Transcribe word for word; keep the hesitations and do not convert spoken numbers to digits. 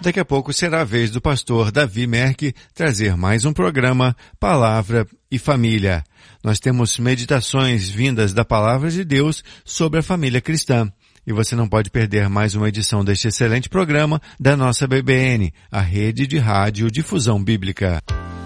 Daqui a pouco será a vez do pastor Davi Merck trazer mais um programa Palavra e Família. Nós temos meditações vindas da Palavra de Deus sobre a família cristã. E você não pode perder mais uma edição deste excelente programa da nossa B B N, a Rede de Rádio Difusão Bíblica.